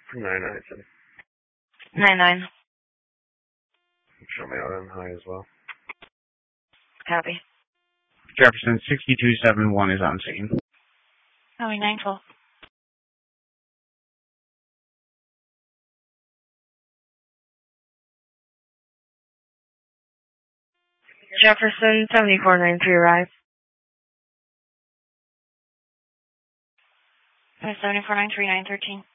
997. 99. Show me out on high as well. Copy. Jefferson 6271 is on scene. Copy, 912. Jefferson 7493 arrive. 7493 913.